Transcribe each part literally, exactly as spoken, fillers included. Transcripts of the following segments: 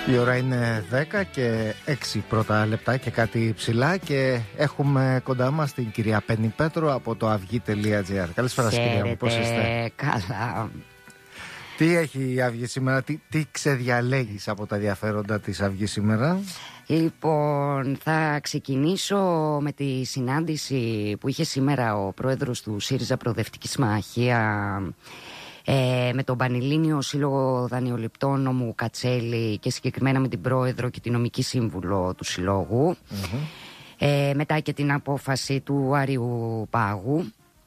Η ώρα είναι δέκα και έξι πρώτα λεπτά και κάτι ψηλά και έχουμε κοντά μας την κυρία Πέννη Πέτρο από το αυγή τελεία τζι άρ. Καλησπέρα σας κυρία μου, πώς είστε? Καλά. Τι έχει η Αυγή σήμερα, τι, τι ξεδιαλέγεις από τα ενδιαφέροντα της Αυγή σήμερα? Λοιπόν, θα ξεκινήσω με τη συνάντηση που είχε σήμερα ο πρόεδρος του ΣΥΡΙΖΑ Προοδευτική Συμμαχία ε, με τον Πανελλήνιο Σύλλογο Δανειοληπτών Νόμου Κατσέλη και συγκεκριμένα με την πρόεδρο και την νομική σύμβουλο του Συλλόγου, mm-hmm. ε, μετά και την απόφαση του Άριου Πάγου.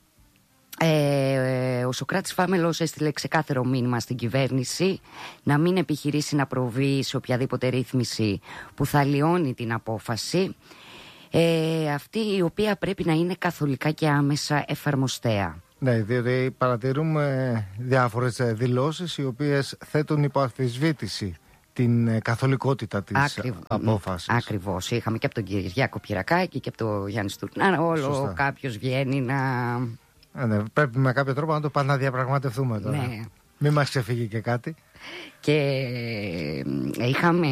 Ε, ο Σωκράτης Φάμελος έστειλε ξεκάθαρο μήνυμα στην κυβέρνηση να μην επιχειρήσει να προβεί σε οποιαδήποτε ρύθμιση που θα λιώνει την απόφαση, ε, αυτή η οποία πρέπει να είναι καθολικά και άμεσα εφαρμοστέα. Ναι, διότι παρατηρούμε διάφορες δηλώσεις οι οποίες θέτουν υπό αμφισβήτηση την καθολικότητα της Ακριβ... απόφασης. Ακριβώς. Είχαμε και από τον Κυριάκο Πυρακάκη και από τον Γιάννη Στουρνάρα. Όλο κάποιος βγαίνει να... Ε, ναι, πρέπει με κάποιο τρόπο να το πάμε να διαπραγματευτούμε τώρα. Ναι. Μην μας ξεφύγει και κάτι. Και είχαμε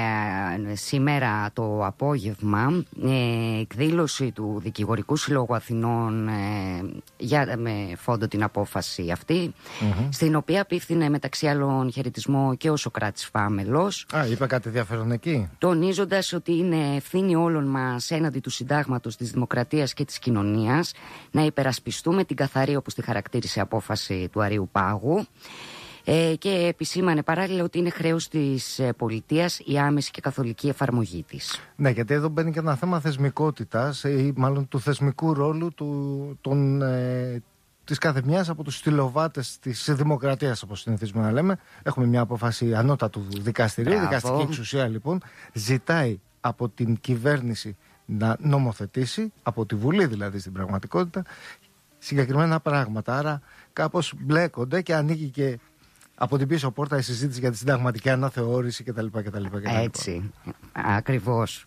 σήμερα το απόγευμα ε, εκδήλωση του Δικηγορικού Συλλόγου Αθηνών ε, για, με φόντο την απόφαση αυτή, mm-hmm. στην οποία απίφθινε μεταξύ άλλων χαιρετισμό και ο Σωκράτης Φάμελος. Α, είπε κάτι ενδιαφέρον εκεί. Τονίζοντας ότι είναι ευθύνη όλων μας έναντι του συντάγματος, της δημοκρατίας και της κοινωνίας να υπερασπιστούμε την καθαρή, όπως τη χαρακτήρισε, απόφαση του Αρείου Πάγου. Ε, και επισήμανε παράλληλα ότι είναι χρέος της ε, πολιτείας η άμεση και καθολική εφαρμογή της. Ναι, γιατί εδώ μπαίνει και ένα θέμα θεσμικότητας ή μάλλον του θεσμικού ρόλου του, των, ε, της κάθε μιας από τους στυλοβάτες της δημοκρατίας, όπως συνηθίζουμε να λέμε. Έχουμε μια απόφαση ανώτατου δικαστηρίου, Μπράβο. Δικαστική εξουσία λοιπόν ζητάει από την κυβέρνηση να νομοθετήσει, από τη Βουλή δηλαδή στην πραγματικότητα, συγκεκριμένα πράγματα. Άρα κάπως μπλέκονται και ανοίγει και από την πίσω πόρτα η συζήτηση για τη συνταγματική αναθεώρηση κτλ. κτλ, κτλ. Έτσι, ακριβώς.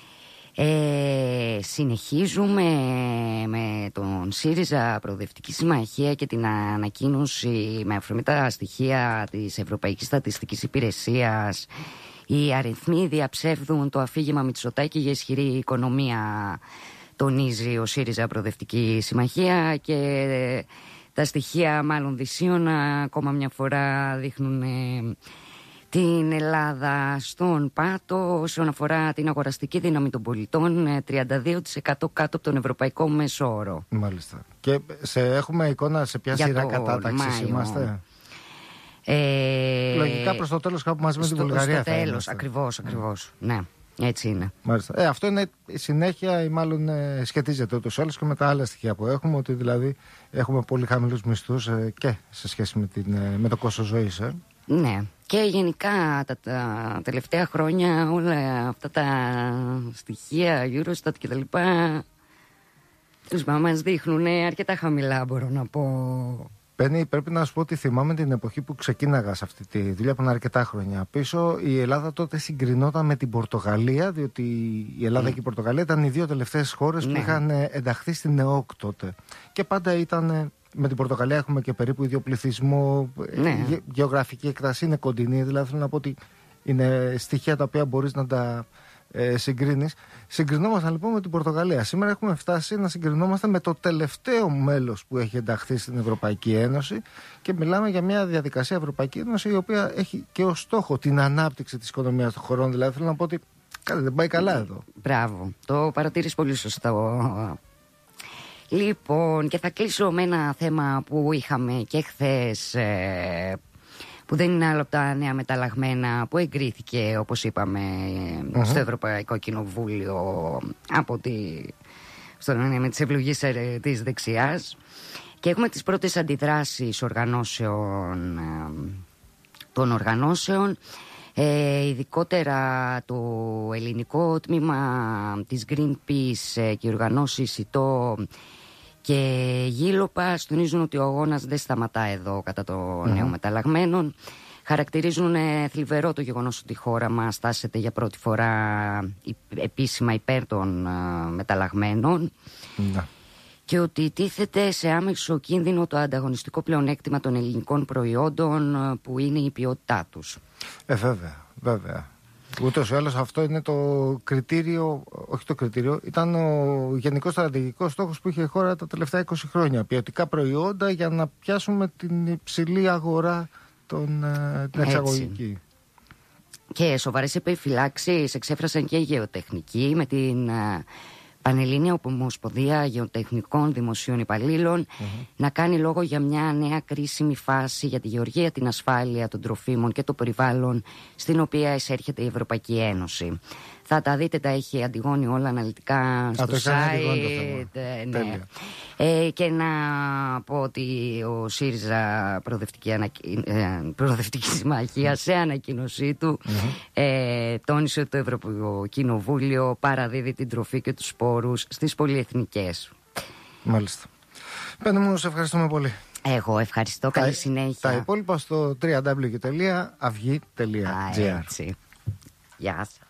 Ε, συνεχίζουμε με τον ΣΥΡΙΖΑ Προοδευτική Συμμαχία και την ανακοίνωση με αφορμή τα στοιχεία της Ευρωπαϊκής Στατιστικής Υπηρεσίας. Οι αριθμοί διαψεύδουν το αφήγημα Μητσοτάκη για ισχυρή οικονομία, τονίζει ο ΣΥΡΙΖΑ Προοδευτική Συμμαχία, και τα στοιχεία μάλλον δυσίων ακόμα μια φορά δείχνουν ε, την Ελλάδα στον πάτο όσον αφορά την αγοραστική δύναμη των πολιτών, ε, τριάντα δύο τοις εκατό κάτω από τον ευρωπαϊκό μέσο όρο. Μάλιστα. Και σε, έχουμε εικόνα σε ποια Για σειρά κατάταξης είμαστε? Ε, Λογικά προς το τέλος κάπου μαζί με στο, τη Βουλγαρία στο θα τέλος, είμαστε. ακριβώς, ακριβώς. Ναι. Ναι. Έτσι είναι. Μάλιστα. Ε, αυτό είναι η συνέχεια, ή μάλλον ε, σχετίζεται ούτως ή άλλως και με τα άλλα στοιχεία που έχουμε, ότι δηλαδή έχουμε πολύ χαμηλούς μισθούς ε, και σε σχέση με, την, ε, με το κόστος ζωής. Ε. Ναι. Και γενικά τα, τα τελευταία χρόνια όλα αυτά τα στοιχεία, Eurostat και τα λοιπά, τους μας δείχνουν αρκετά χαμηλά, μπορώ να πω. Πέννη, πρέπει να σου πω ότι θυμάμαι την εποχή που ξεκίναγα σε αυτή τη δουλειά, που είναι αρκετά χρόνια πίσω. Η Ελλάδα τότε συγκρινόταν με την Πορτογαλία, διότι η Ελλάδα mm. και η Πορτογαλία ήταν οι δύο τελευταίες χώρες mm. που είχαν ενταχθεί στην ΕΟΚ τότε. Και πάντα ήταν, με την Πορτογαλία έχουμε και περίπου ίδιο πληθυσμό, mm. γε, γεωγραφική έκταση είναι κοντινή, δηλαδή θέλω να πω ότι είναι στοιχεία τα οποία μπορείς να τα ε, συγκρίνεις. Συγκρινόμασταν λοιπόν με την Πορτογαλία. Σήμερα έχουμε φτάσει να συγκρινόμαστε με το τελευταίο μέλος που έχει ενταχθεί στην Ευρωπαϊκή Ένωση και μιλάμε για μια διαδικασία Ευρωπαϊκή Ένωση η οποία έχει και ως στόχο την ανάπτυξη της οικονομίας των χωρών. Δηλαδή θέλω να πω ότι κάτι δεν πάει καλά εδώ. Μπράβο, το παρατήρεις πολύ σωστά. Λοιπόν, και θα κλείσω με ένα θέμα που είχαμε και χθες, ε, που δεν είναι άλλο από τα νέα μεταλλαγμένα, που εγκρίθηκε, όπως είπαμε, mm-hmm. στο Ευρωπαϊκό Κοινοβούλιο από τη, στο, με τις ευλογίες της δεξιάς. Και έχουμε τις πρώτες αντιδράσεις οργανώσεων, των οργανώσεων, ε, ειδικότερα το ελληνικό τμήμα της Greenpeace και οι οργανώσεις ΙΤΟ και Γήλοπα τονίζουν ότι ο αγώνας δεν σταματά εδώ κατά των mm-hmm. νέων μεταλλαγμένων. Χαρακτηρίζουν θλιβερό το γεγονός ότι η χώρα μας στάσεται για πρώτη φορά επίσημα υπέρ των uh, μεταλλαγμένων mm-hmm. και ότι τίθεται σε άμεσο κίνδυνο το ανταγωνιστικό πλεονέκτημα των ελληνικών προϊόντων, που είναι η ποιότητά τους. Ε, βέβαια, βέβαια. Ούτως ή άλλως αυτό είναι το κριτήριο, όχι το κριτήριο, ήταν ο γενικός στρατηγικός στόχος που είχε η χώρα τα τελευταία είκοσι χρόνια. Ποιοτικά προϊόντα για να πιάσουμε την υψηλή αγορά, των, την εξαγωγική. Και σοβαρές επιφυλάξεις εξέφρασαν και οι γεωτεχνικοί με την Πανελλήνια Ομοσπονδία Γεωτεχνικών Δημοσίων Υπαλλήλων mm-hmm. να κάνει λόγο για μια νέα κρίσιμη φάση για τη γεωργία, την ασφάλεια των τροφίμων και το περιβάλλον στην οποία εισέρχεται η Ευρωπαϊκή Ένωση. Θα τα δείτε, τα έχει Αντιγόνη όλα αναλυτικά στο Α, site. Ε, ναι. ε, και να πω ότι ο ΣΥΡΙΖΑ Προοδευτική, ανακοι... ε, Προοδευτική Συμμαχία σε ανακοίνωσή του mm-hmm. ε, τόνισε ότι το Ευρωπαϊκό Κοινοβούλιο παραδίδει την τροφή και τους σπόρους στις πολυεθνικές. Μάλιστα. Πέντε μου, σε ευχαριστούμε πολύ. Εγώ ευχαριστώ, καλή τα, συνέχεια. Τα υπόλοιπα στο double-u double-u double-u τελεία αυγή τελεία τζι άρ. Γεια σας.